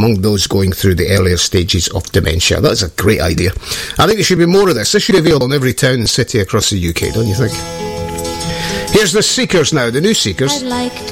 among those going through the earlier stages of dementia. That's a great idea. I think there should be more of this. This should be available in every town and city across the UK, don't you think? Here's the Seekers now, the new Seekers.